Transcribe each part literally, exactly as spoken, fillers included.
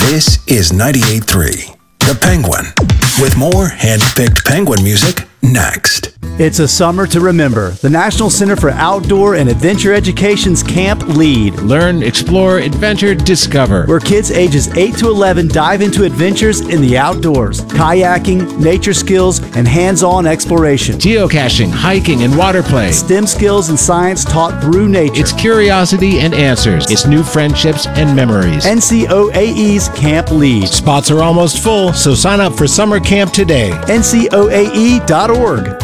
This is ninety-eight point three, The Penguin, with more hand-picked Penguin music next. It's a summer to remember. The National Center for Outdoor and Adventure Education's Camp Lead. Learn, explore, adventure, discover. Where kids ages eight to eleven dive into adventures in the outdoors. Kayaking, nature skills, and hands-on exploration. Geocaching, hiking, and water play. STEM skills and science taught through nature. It's curiosity and answers. It's new friendships and memories. N C O A E's Camp Lead. Spots are almost full, so sign up for summer camp today. N C O A E dot org.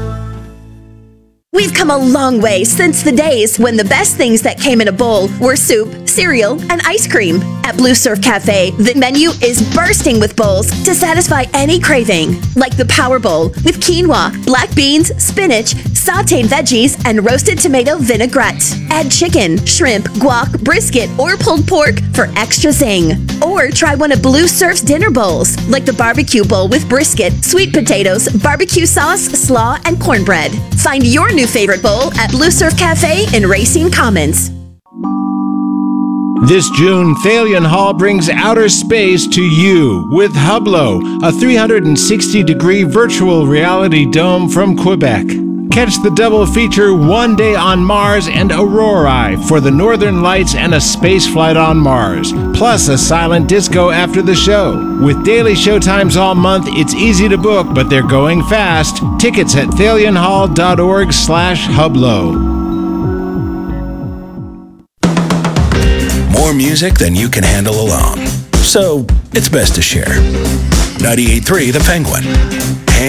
We've come a long way since the days when the best things that came in a bowl were soup, cereal, and ice cream. At Blue Surf Cafe, the menu is bursting with bowls to satisfy any craving. Like the Power Bowl with quinoa, black beans, spinach, sauteed veggies, and roasted tomato vinaigrette. Add chicken, shrimp, guac, brisket, or pulled pork for extra zing. Or try one of Blue Surf's dinner bowls, like the barbecue bowl with brisket, sweet potatoes, barbecue sauce, slaw, and cornbread. Find your new favorite bowl at Blue Surf Cafe in Racine Commons. This June, Thalian Hall brings outer space to you with Hublot, a three hundred sixty degree virtual reality dome from Quebec. Catch the double feature One Day on Mars and Aurora for the Northern Lights and a space flight on Mars, plus a silent disco after the show. With daily showtimes all month, it's easy to book, but they're going fast. Tickets at thalian hall dot org slash Hublot. More music than you can handle alone. So, it's best to share. ninety-eight point three The Penguin.